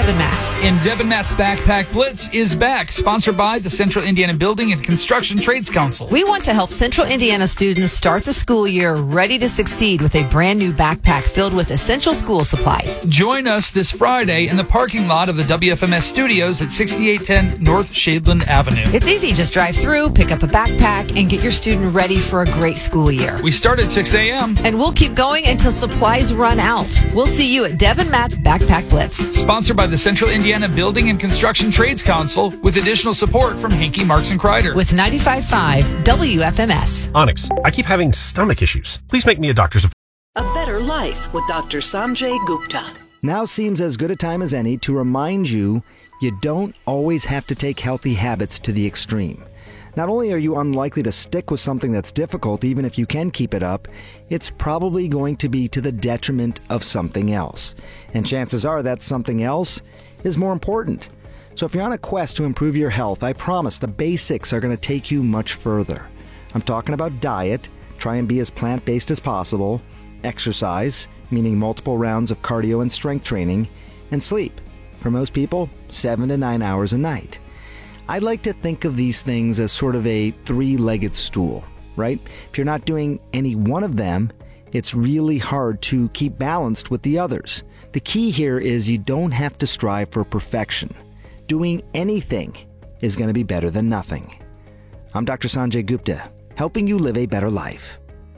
Deb and Matt. And Deb and Matt's Backpack Blitz is back, sponsored by the Central Indiana Building and Construction Trades Council. We want to help Central Indiana students start the school year ready to succeed with a brand new backpack filled with essential school supplies. Join us this Friday in the parking lot of the WFMS studios at 6810 North Shadeland Avenue. It's easy. Just drive through, pick up a backpack, and get your student ready for a great school year. We start at 6 a.m. And we'll keep going until supplies run out. We'll see you at Deb and Matt's Backpack Blitz. Sponsored by the Central Indiana Building and Construction Trades Council with additional support from Hankey, Marks & Kreider. With 95.5 WFMS. Onyx, I keep having stomach issues. Please make me a doctor's appointment. A Better Life with Dr. Sanjay Gupta. Now seems as good a time as any to remind you don't always have to take healthy habits to the extreme. Not only are you unlikely to stick with something that's difficult, even if you can keep it up, it's probably going to be to the detriment of something else. And chances are that something else is more important. So if you're on a quest to improve your health, I promise the basics are going to take you much further. I'm talking about diet, try and be as plant-based as possible, exercise, meaning multiple rounds of cardio and strength training, and sleep. For most people, 7 to 9 hours a night. I like to think of these things as sort of a three-legged stool, right? If you're not doing any one of them, it's really hard to keep balanced with the others. The key here is you don't have to strive for perfection. Doing anything is going to be better than nothing. I'm Dr. Sanjay Gupta, helping you live a better life.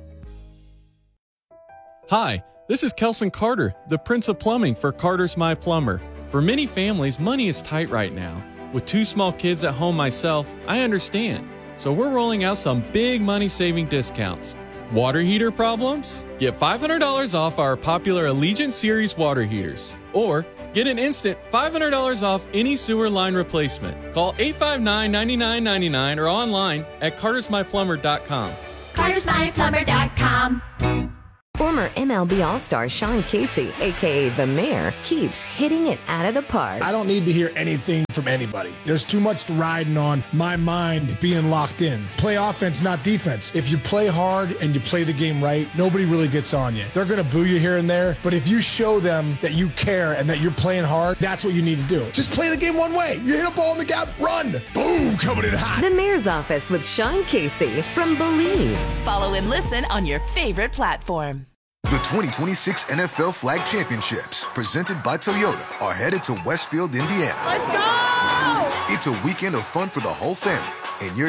Hi, this is Kelson Carter, the Prince of Plumbing for Carter's My Plumber. For many families, money is tight right now. With 2 small kids at home myself, I understand. So we're rolling out some big money-saving discounts. Water heater problems? Get $500 off our popular Allegiant Series water heaters. Or get an instant $500 off any sewer line replacement. Call 859-9999 or online at cartersmyplumber.com. cartersmyplumber.com. Former MLB All-Star Sean Casey, a.k.a. The Mayor, keeps hitting it out of the park. I don't need to hear anything from anybody. There's too much riding on my mind being locked in. Play offense, not defense. If you play hard and you play the game right, nobody really gets on you. They're going to boo you here and there, but if you show them that you care and that you're playing hard, that's what you need to do. Just play the game one way. You hit a ball in the gap, run. Boom, coming in hot. The Mayor's Office with Sean Casey from Believe. Follow and listen on your favorite platform. The 2026 NFL Flag Championships, presented by Toyota, are headed to Westfield, Indiana. Let's go! It's a weekend of fun for the whole family, and your